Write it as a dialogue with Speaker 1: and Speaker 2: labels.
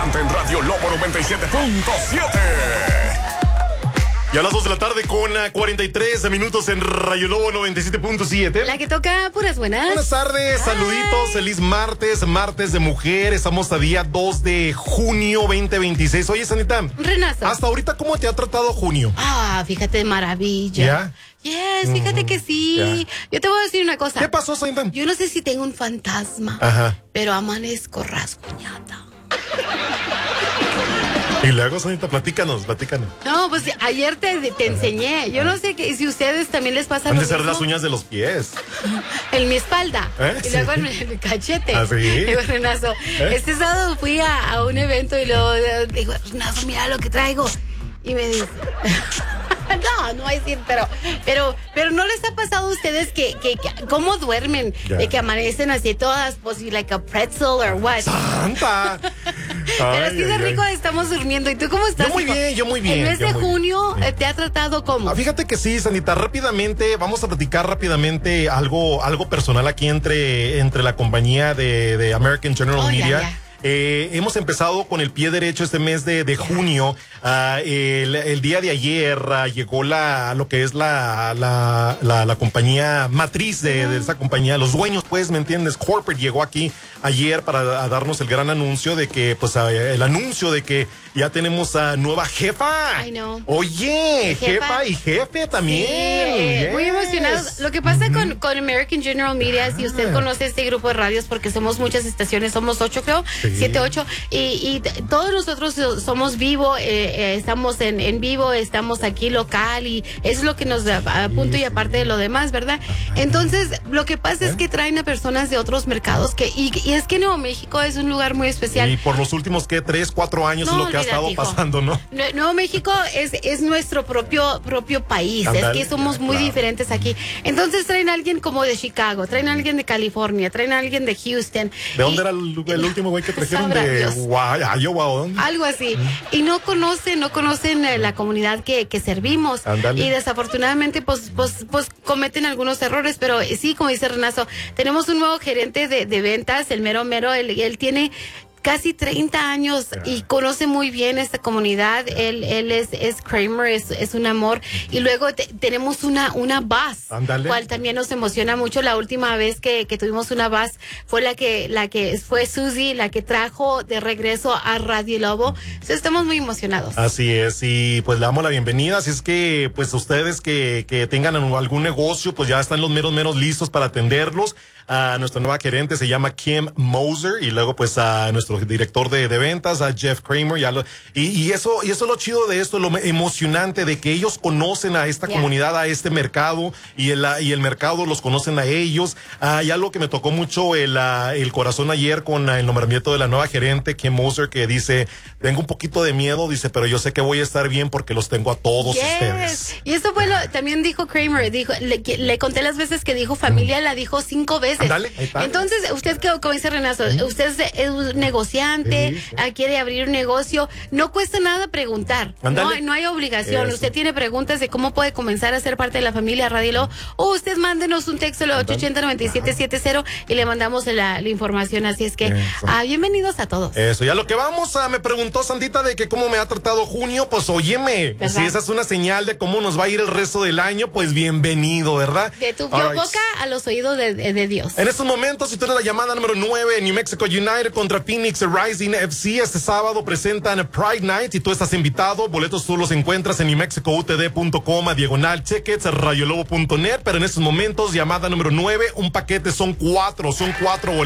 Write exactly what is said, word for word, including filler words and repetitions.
Speaker 1: instante en Radio Lobo noventa y siete punto siete.
Speaker 2: Y a las dos de la tarde con cuarenta y tres minutos en Radio Lobo noventa y siete punto siete.
Speaker 3: La que toca puras buenas.
Speaker 2: Buenas tardes,
Speaker 3: Ay.
Speaker 2: saluditos, feliz martes, martes de mujer. Estamos a día dos de junio veinte veintiséis. Oye, Sanita,
Speaker 3: Renazo.
Speaker 2: hasta ahorita, ¿cómo te ha tratado junio?
Speaker 3: Ah, fíjate, maravilla.
Speaker 2: ¿Ya?
Speaker 3: Yes, fíjate que sí.
Speaker 2: Ya.
Speaker 3: Yo te voy a decir una cosa.
Speaker 2: ¿Qué pasó, Sanita?
Speaker 3: Yo no sé si tengo un fantasma,
Speaker 2: Ajá.
Speaker 3: pero amanezco rasguñada.
Speaker 2: Y luego, Sanita, platícanos, platícanos.
Speaker 3: No, pues ayer te, te enseñé. Yo no sé que, si a ustedes también les pasa
Speaker 2: Han
Speaker 3: lo
Speaker 2: de ser
Speaker 3: mismo.
Speaker 2: las uñas de los pies.
Speaker 3: En mi espalda.
Speaker 2: ¿Eh?
Speaker 3: Y luego
Speaker 2: Sí.
Speaker 3: en el cachete.
Speaker 2: ¿Ah, sí?
Speaker 3: Digo, Renazo,
Speaker 2: ¿Eh?
Speaker 3: este sábado fui a, a un evento y luego eh, digo, Renazo, mira lo que traigo. Y me dice... No, no voy a decir, pero, pero, pero no les ha pasado a ustedes que, que, que cómo duermen,
Speaker 2: Ya.
Speaker 3: de que amanecen así todas, pues, like a pretzel or what.
Speaker 2: ¡Santa!
Speaker 3: Pero
Speaker 2: Ay,
Speaker 3: así de
Speaker 2: ay,
Speaker 3: rico
Speaker 2: ay.
Speaker 3: estamos durmiendo. ¿Y tú cómo estás?
Speaker 2: Yo muy
Speaker 3: hijo?
Speaker 2: bien, yo muy bien,
Speaker 3: El mes
Speaker 2: yo
Speaker 3: de
Speaker 2: muy
Speaker 3: junio
Speaker 2: bien.
Speaker 3: eh, te ha tratado como.
Speaker 2: Ah, fíjate que sí, Sanita, rápidamente, vamos a platicar rápidamente algo, algo personal aquí entre, entre la compañía de, de American General
Speaker 3: Oh, ya,
Speaker 2: Media.
Speaker 3: ya.
Speaker 2: Eh, hemos empezado con el pie derecho este mes de, de junio. Ah, el, el día de ayer ah, llegó la lo que es la la, la, la compañía matriz de, de esa compañía, los dueños, pues, ¿me entiendes? Corporate llegó aquí ayer para a darnos el gran anuncio de que, pues, ah, el anuncio de que ya tenemos a nueva jefa.
Speaker 3: I know.
Speaker 2: Oye, jefa,
Speaker 3: Jefa.
Speaker 2: y jefe también.
Speaker 3: Sí, eh, muy
Speaker 2: Yes.
Speaker 3: emocionados. Lo que pasa con, con American General Media, si usted conoce este grupo de radios, porque somos muchas estaciones, somos ocho creo,
Speaker 2: Sí.
Speaker 3: siete, ocho, y, y t- todos nosotros somos vivo, eh, eh, estamos en, en vivo, estamos aquí local, y es lo que nos da a punto y aparte de lo demás, ¿verdad? Entonces, lo que pasa es que traen a personas de otros mercados, que y, y es que Nuevo México es un lugar muy especial.
Speaker 2: Y por los últimos, ¿qué? Tres, cuatro años
Speaker 3: No,
Speaker 2: es lo que ha
Speaker 3: olvídate,
Speaker 2: estado
Speaker 3: hijo.
Speaker 2: pasando, ¿no?
Speaker 3: Nue- Nuevo México es, es nuestro propio, propio país.
Speaker 2: Ándale,
Speaker 3: es que somos muy
Speaker 2: claro.
Speaker 3: diferentes aquí. Entonces traen a alguien como de Chicago, traen a alguien de California, traen a alguien de Houston.
Speaker 2: ¿De dónde
Speaker 3: Y-
Speaker 2: era el, el último güey que trajeron?
Speaker 3: Sabrá
Speaker 2: De
Speaker 3: Dios.
Speaker 2: Gua- Iowa, ¿o dónde?
Speaker 3: Algo así. Y no conocen, no conocen eh, la comunidad que, que servimos.
Speaker 2: Ándale.
Speaker 3: Y desafortunadamente, pues, pues, pues cometen algunos errores. Pero eh, sí, como dice Renazo, tenemos un nuevo gerente de, de ventas, el mero mero, él, él tiene casi treinta años y conoce muy bien esta comunidad. Él, él es, es Kramer, es, es un amor. Y luego te- tenemos una, una bus,
Speaker 2: Ándale.
Speaker 3: cual también nos emociona mucho. La última vez que, que tuvimos una bus fue la que, la que fue Susie, la que trajo de regreso a Radio Lobo. Entonces estamos muy emocionados.
Speaker 2: Así es, y pues le damos la bienvenida. Así es que, pues ustedes que, que tengan algún negocio, pues ya están los meros meros listos para atenderlos. A nuestra nueva gerente se llama Kim Moser, y luego pues a nuestro director de, de ventas, a Jeff Kramer. Ya lo, y, y eso, y eso es lo chido de esto, lo emocionante de que ellos conocen a esta
Speaker 3: Yeah.
Speaker 2: comunidad, a este mercado, y el, y el mercado los conocen a ellos. Ah, y algo que me tocó mucho el, ah, el corazón ayer con ah, el nombramiento de la nueva gerente, Kim Moser, que dice, tengo un poquito de miedo, dice, pero yo sé que voy a estar bien porque los tengo a todos
Speaker 3: Yes.
Speaker 2: ustedes.
Speaker 3: Y eso fue lo, también dijo Kramer, dijo, le, que- le conté las veces que dijo familia, la dijo cinco veces.
Speaker 2: Ándale, ahí está.
Speaker 3: Entonces, usted, que- como dice Renazo, usted es, es un negociante,
Speaker 2: Sí, sí.
Speaker 3: ah, quiere abrir un negocio, no cuesta nada preguntar. No,
Speaker 2: Ándale.
Speaker 3: hay- no hay obligación.
Speaker 2: Eso.
Speaker 3: Usted tiene preguntas de cómo puede comenzar a ser parte de la familia Radio Lobo, o usted mándenos un texto al ocho ochenta, noventa y siete setenta y le mandamos la, la información. Así es que,
Speaker 2: Eso.
Speaker 3: ah, bienvenidos a todos.
Speaker 2: Eso, ya lo que vamos, a, me preguntó Santita de que cómo me ha tratado junio, pues óyeme,
Speaker 3: ¿Verdad?
Speaker 2: si esa es una señal de cómo nos va a ir el resto del año, pues bienvenido, ¿verdad?
Speaker 3: De tu
Speaker 2: All right.
Speaker 3: boca a los oídos de, de- de Dios.
Speaker 2: En estos momentos, si tú eres la llamada número nueve, New Mexico United contra Phoenix Rising F C, este sábado presentan Pride Night y tú estás invitado. Boletos tú los encuentras en new mexico u t d punto com, a diagonal tickets, radiolobo punto net, pero en estos momentos, llamada número nueve, un paquete son cuatro, son cuatro boletos.